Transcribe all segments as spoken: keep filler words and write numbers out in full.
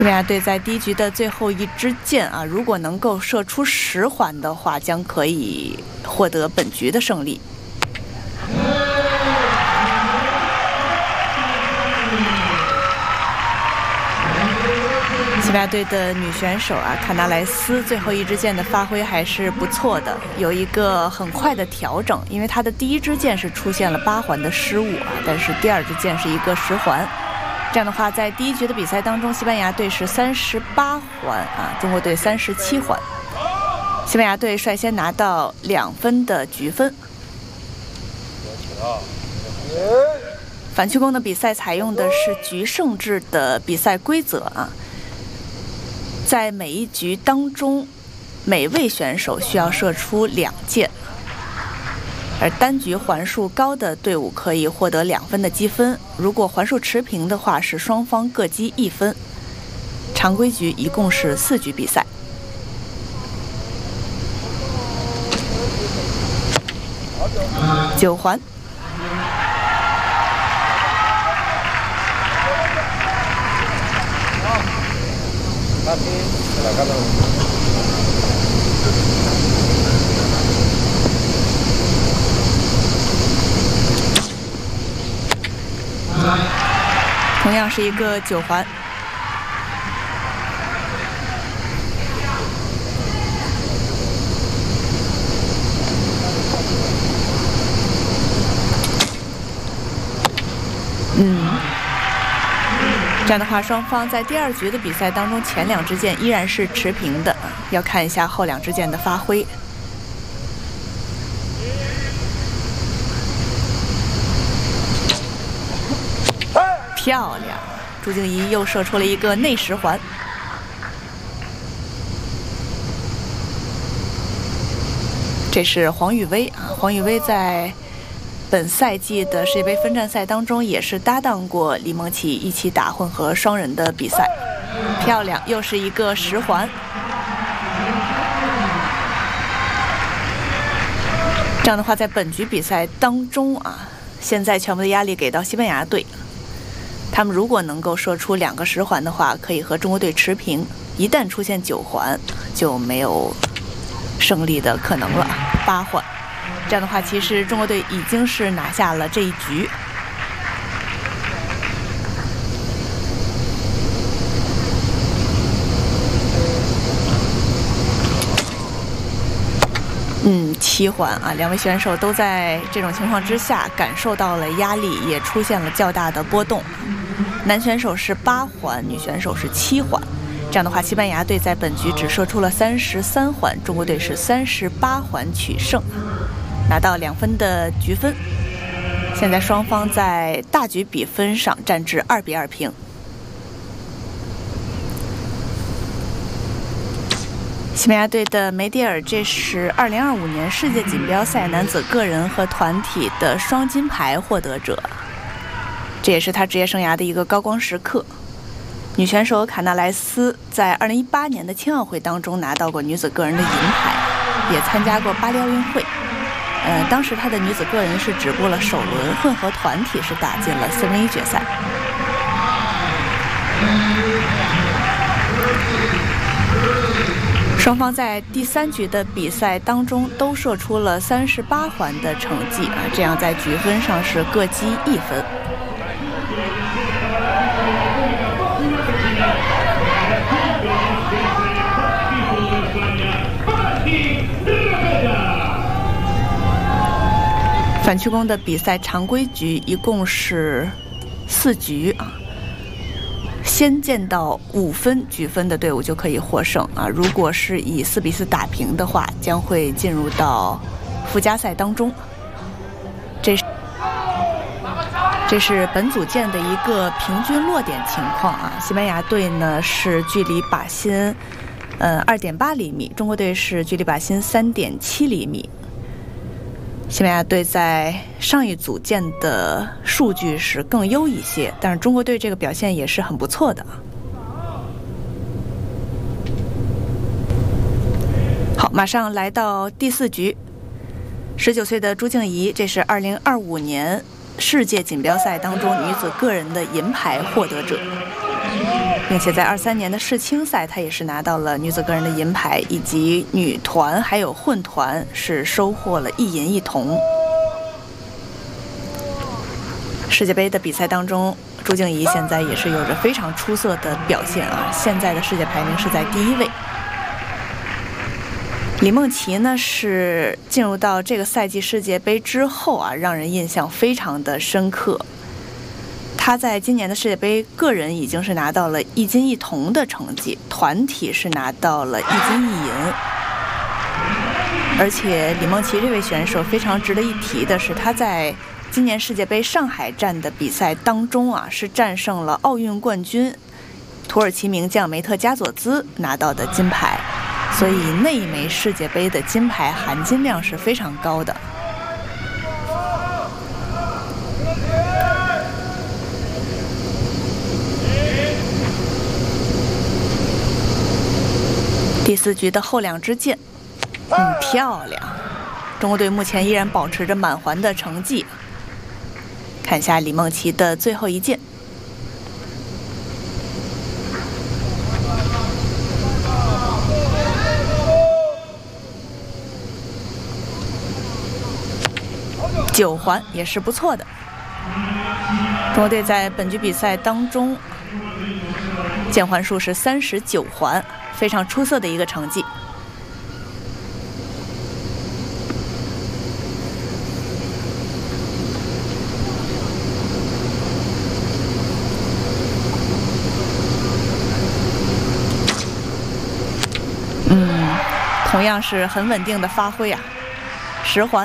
西班牙队在第一局的最后一支箭啊，如果能够射出十环的话，将可以获得本局的胜利。西班牙队的女选手啊，卡纳莱斯最后一支箭的发挥还是不错的，有一个很快的调整，因为她的第一支箭是出现了八环的失误啊，但是第二支箭是一个十环。这样的话，在第一局的比赛当中，西班牙队是三十八环啊，中国队三十七环。西班牙队率先拿到两分的局分。反曲弓的比赛采用的是局胜制的比赛规则啊，在每一局当中，每位选手需要射出两箭，而单局环数高的队伍可以获得两分的积分，如果环数持平的话，是双方各积一分。常规局一共是四局比赛。九环。同样是一个九环。嗯，这样的话，双方在第二局的比赛当中，前两支箭依然是持平的，要看一下后两支箭的发挥。漂亮，朱静怡又射出了一个内十环。这是黄雨薇啊，黄雨薇在本赛季的世界杯分站赛当中也是搭档过李梦琪一起打混合双人的比赛。漂亮，又是一个十环。这样的话，在本局比赛当中啊，现在全部的压力给到西班牙队。他们如果能够射出两个十环的话，可以和中国队持平。一旦出现九环，就没有胜利的可能了。八环，这样的话，其实中国队已经是拿下了这一局。嗯，七环啊，两位选手都在这种情况之下感受到了压力，也出现了较大的波动。男选手是八环，女选手是七环。这样的话，西班牙队在本局只射出了三十三环，中国队是三十八环取胜，拿到两分的局分。现在双方在大局比分上战至二比二平。西班牙队的梅迪尔，这是二零二五年世界锦标赛男子个人和团体的双金牌获得者，这也是他职业生涯的一个高光时刻。女选手卡纳莱斯在二零一八年的青奥会当中拿到过女子个人的银牌，也参加过巴黎奥运会。呃，当时她的女子个人是直播了首轮，混合团体是打进了四分之一决赛。双方在第三局的比赛当中都射出了三十八环的成绩啊，这样在局分上是各积一分。反曲弓的比赛常规局一共是四局啊。先见到五分局分的队伍就可以获胜啊！如果是以四比四打平的话，将会进入到附加赛当中。这是这是本组箭的一个平均落点情况啊！西班牙队呢是距离靶心呃二点八厘米，中国队是距离靶心三点七厘米。西班牙队在上一组箭的数据是更优一些，但是中国队这个表现也是很不错的。好，马上来到第四局，十九岁的朱静怡，这是二零二五年世界锦标赛当中女子个人的银牌获得者。 并且在二三年的世青赛，她也是拿到了女子个人的银牌，以及女团还有混团是收获了一银一铜。世界杯的比赛当中，朱静怡现在也是有着非常出色的表现啊，现在的世界排名是在第一位。李梦琪呢是进入到这个赛季世界杯之后啊，让人印象非常的深刻。她在今年的世界杯个人已经是拿到了一金一铜的成绩，团体是拿到了一金一银。而且李梦琪这位选手非常值得一提的是，她在今年世界杯上海站的比赛当中啊，是战胜了奥运冠军土耳其名将梅特加佐兹拿到的金牌。所以那一枚世界杯的金牌含金量是非常高的。第四局的后两支箭，嗯，漂亮！中国队目前依然保持着满环的成绩。看一下李梦琪的最后一箭。九环也是不错的。中国队在本局比赛当中，箭环数是三十九环，非常出色的一个成绩。嗯，同样是很稳定的发挥啊，十环。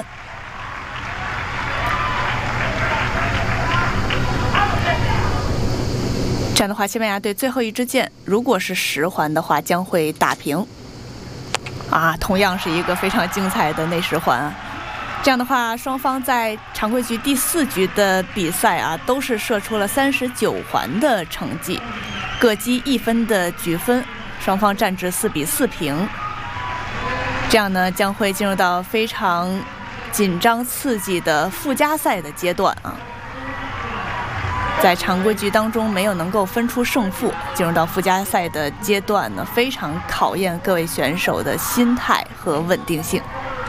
这样的话，西班牙队最后一支箭如果是十环的话，将会打平。啊，同样是一个非常精彩的内十环啊！这样的话，双方在常规局第四局的比赛啊，都是射出了三十九环的成绩，各积一分的局分，双方战至四比四平。这样呢，将会进入到非常紧张刺激的附加赛的阶段啊。在常规局当中没有能够分出胜负，进入到附加赛的阶段呢，非常考验各位选手的心态和稳定性。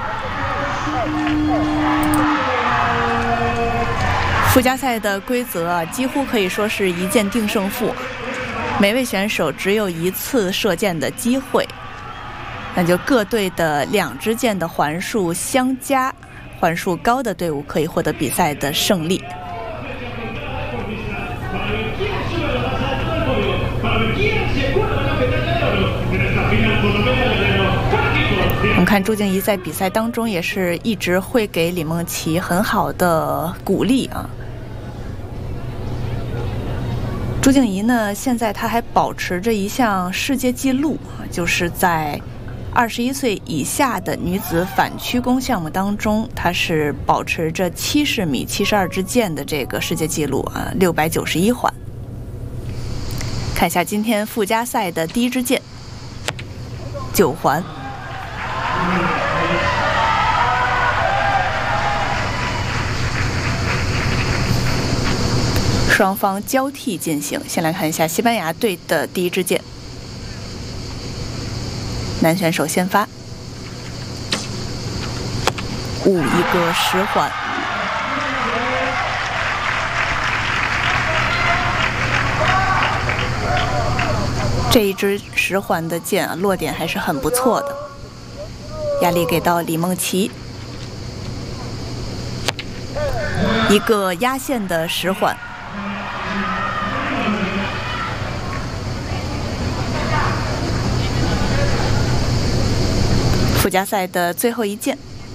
附加赛的规则啊，几乎可以说是一箭定胜负，每位选手只有一次射箭的机会，那就各队的两支箭的环数相加，环数高的队伍可以获得比赛的胜利。我们看朱静怡在比赛当中也是一直会给李梦琪很好的鼓励啊。朱静怡呢，现在她还保持着一项世界纪录，就是在二十一岁以下的女子反曲弓项目当中，她是保持着七十米七十二支箭的这个世界纪录啊，六百九十一环。看一下今天附加赛的第一支箭，九环。双方交替进行，先来看一下西班牙队的第一支箭，男选手先发，五一个十环。这一支十环的箭啊，落点还是很不错的。压力给到李梦琪，一个压线的十环。附加赛的最后一箭，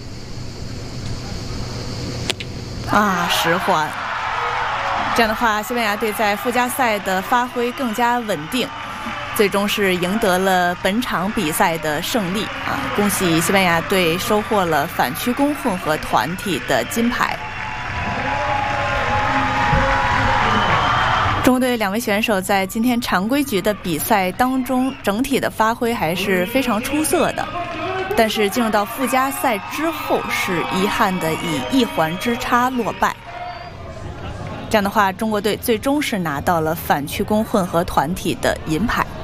啊，十环。这样的话，西班牙队在附加赛的发挥更加稳定，最终是赢得了本场比赛的胜利啊！恭喜西班牙队收获了反曲弓混合团体的金牌。中国队两位选手在今天常规局的比赛当中，整体的发挥还是非常出色的，但是进入到附加赛之后，是遗憾的以一环之差落败。 这样的话，中国队最终是拿到了反曲弓混合团体的银牌。